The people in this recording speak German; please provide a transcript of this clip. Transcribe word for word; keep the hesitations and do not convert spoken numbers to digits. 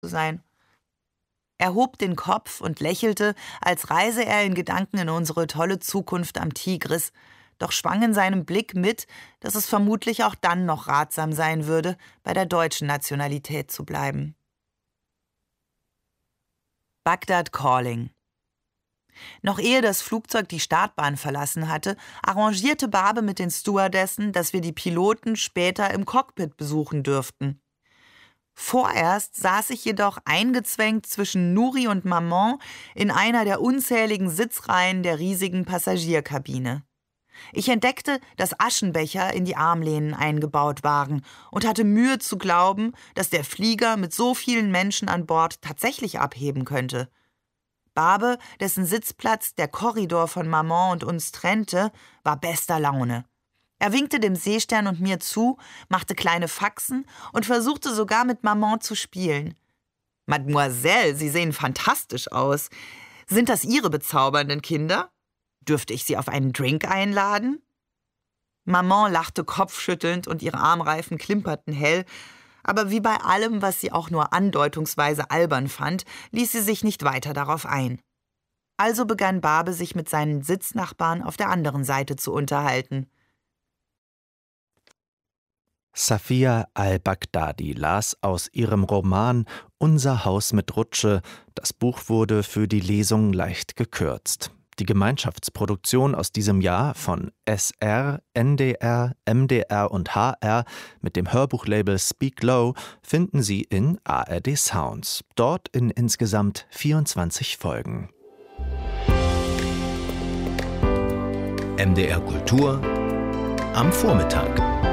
sein. Er hob den Kopf und lächelte, als reise er in Gedanken in unsere tolle Zukunft am Tigris, doch schwang in seinem Blick mit, dass es vermutlich auch dann noch ratsam sein würde, bei der deutschen Nationalität zu bleiben. Bagdad Calling. Noch ehe das Flugzeug die Startbahn verlassen hatte, arrangierte Barbe mit den Stewardessen, dass wir die Piloten später im Cockpit besuchen dürften. Vorerst saß ich jedoch eingezwängt zwischen Nuri und Maman in einer der unzähligen Sitzreihen der riesigen Passagierkabine. Ich entdeckte, dass Aschenbecher in die Armlehnen eingebaut waren und hatte Mühe zu glauben, dass der Flieger mit so vielen Menschen an Bord tatsächlich abheben könnte. Barbe, dessen Sitzplatz der Korridor von Maman und uns trennte, war bester Laune. Er winkte dem Seestern und mir zu, machte kleine Faxen und versuchte sogar mit Maman zu spielen. »Mademoiselle, Sie sehen fantastisch aus. Sind das Ihre bezaubernden Kinder? Dürfte ich Sie auf einen Drink einladen?« Maman lachte kopfschüttelnd und ihre Armreifen klimperten hell, aber wie bei allem, was sie auch nur andeutungsweise albern fand, ließ sie sich nicht weiter darauf ein. Also begann Barbe sich mit seinen Sitznachbarn auf der anderen Seite zu unterhalten. Safia al-Baghdadi las aus ihrem Roman »Unser Haus mit Rutsche«. Das Buch wurde für die Lesung leicht gekürzt. Die Gemeinschaftsproduktion aus diesem Jahr von S R, N D R, M D R und H R mit dem Hörbuchlabel Speak Low finden Sie in A R D Sounds. Dort in insgesamt vierundzwanzig Folgen. M D R Kultur am Vormittag.